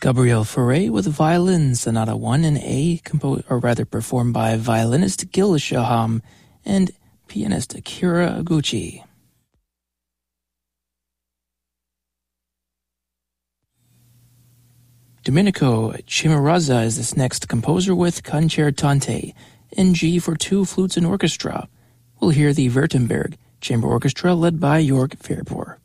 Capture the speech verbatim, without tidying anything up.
Gabriel Fauré with Violin Sonata one in A, compo- or rather performed by violinist Gil Shaham and pianist Akira Aguchi. Domenico Cimarazza is this next composer with Concertante in G for two flutes and orchestra. We'll hear the Württemberg Chamber Orchestra led by Jörg Fairpour.